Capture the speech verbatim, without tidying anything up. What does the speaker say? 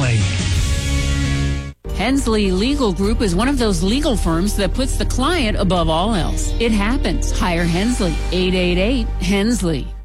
Hensley. Hensley Legal Group is one of those legal firms that puts the client above all else. It happens. Hire Hensley. eight eight eight Hensley.